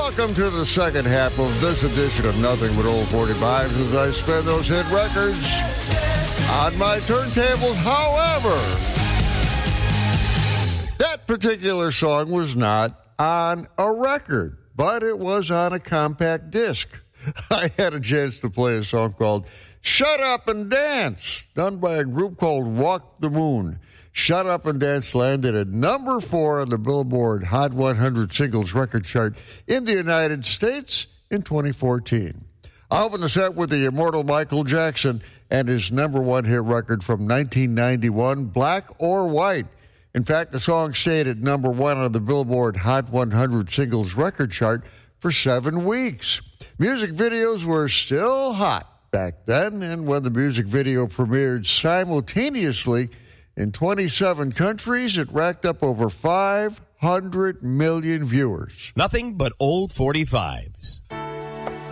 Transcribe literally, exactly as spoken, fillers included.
Welcome to the second half of this edition of Nothing But Old forty-fives as I spin those hit records on my turntables. However, that particular song was not on a record, but it was on a compact disc. I had a chance to play a song called Shut Up and Dance, done by a group called Walk the Moon. Shut Up and Dance landed at number four on the Billboard Hot one hundred Singles Record Chart in the United States in twenty fourteen. I opened the set with the immortal Michael Jackson and his number one hit record from nineteen ninety-one, Black or White. In fact, the song stayed at number one on the Billboard Hot one hundred Singles Record Chart for seven weeks. Music videos were still hot back then, and when the music video premiered simultaneously in twenty-seven countries, it racked up over five hundred million viewers. Nothing but old forty-fives.